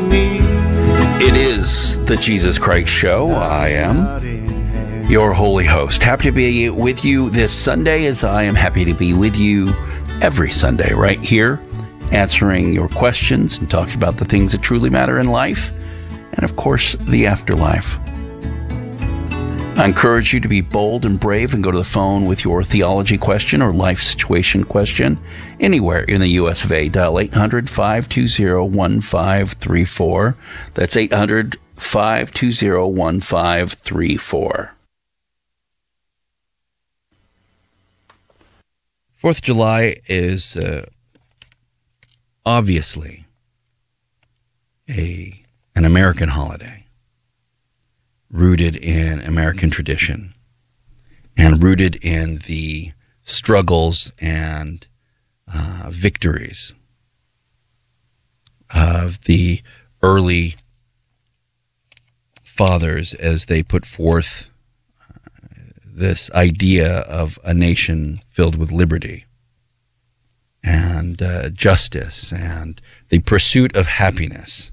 me. It is the Jesus Christ Show. I am your holy host. Happy to be with you this Sunday, as I am happy to be with you every Sunday right here, answering your questions and talking about the things that truly matter in life and, of course, the afterlife. I encourage you to be bold and brave and go to the phone with your theology question or life situation question anywhere in the U.S. of A. Dial 800-520-1534. That's 800-520-1534. 4th of July is obviously an American holiday, rooted in American tradition and rooted in the struggles and victories of the early fathers as they put forth this idea of a nation filled with liberty and justice and the pursuit of happiness.